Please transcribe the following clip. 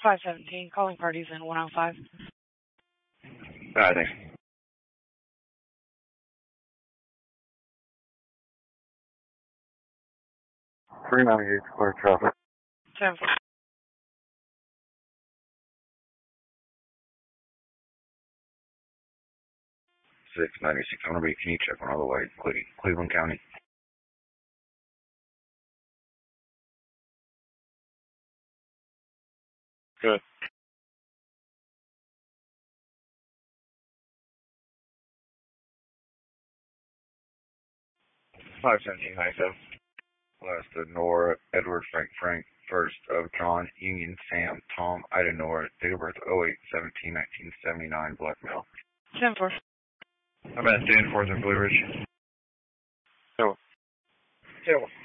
517, calling parties in 105. Alright, thanks. 398 clear traffic. 10 696. I'm going to be, can you check on all the way, Cleveland County? Good. 517, 97. Last of Nora, Edward, Frank, first of John, Union, Sam, Tom, Ida, Nora, date of birth 08/17/1979, Blackmail. 10-4. I'm at Dan Forth in Blue Ridge. Hello. Hello.